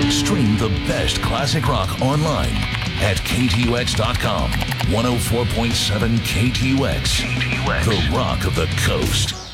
Stream the best classic rock online at KTUX.com. 104.7 KTUX, the rock of the coast.